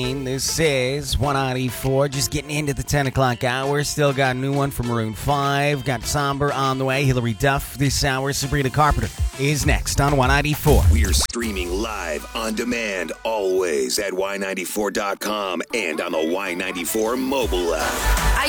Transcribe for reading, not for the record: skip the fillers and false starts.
This is 194, just getting into the 10 o'clock hour. Still got a new one from Maroon 5. Got Somber on the way. Hillary Duff this hour. Sabrina Carpenter is next on 194. We're streaming live on demand always at y94.com and on the Y94 mobile app. I